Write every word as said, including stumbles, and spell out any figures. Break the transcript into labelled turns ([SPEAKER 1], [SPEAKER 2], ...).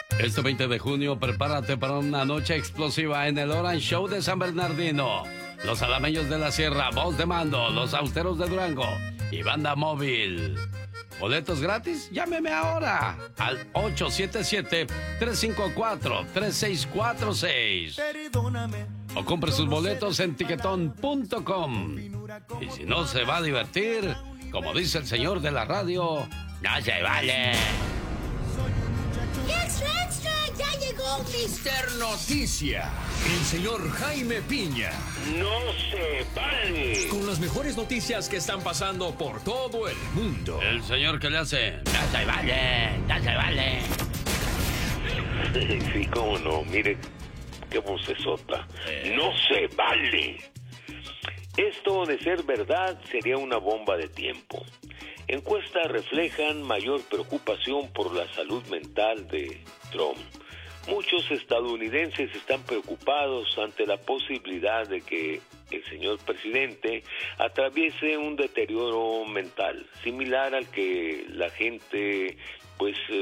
[SPEAKER 1] Este veinte de junio, prepárate para una noche explosiva en el Orange Show de San Bernardino. Los Alameños de la Sierra, Voz de Mando, Los Austeros de Durango y Banda Móvil. ¿Boletos gratis? Llámeme ahora al ocho siete siete, tres cinco cuatro, tres seis cuatro seis. O compre sus boletos en tiquetón punto com. Y si no se va a divertir, como dice el señor de la radio, no se vale.
[SPEAKER 2] ¡Extra, extra! ¡Ya llegó mister Noticia!
[SPEAKER 3] El señor Jaime Piña.
[SPEAKER 4] ¡No se vale!
[SPEAKER 3] Con las mejores noticias que están pasando por todo el mundo.
[SPEAKER 1] El señor que le hace, no se vale, no se vale.
[SPEAKER 4] Sí, cómo no, mire qué vocesota. ¡No se vale! Esto, de ser verdad, sería una bomba de tiempo. Encuestas reflejan mayor preocupación por la salud mental de Trump. Muchos estadounidenses están preocupados ante la posibilidad de que el señor presidente atraviese un deterioro mental, similar al que la gente, pues,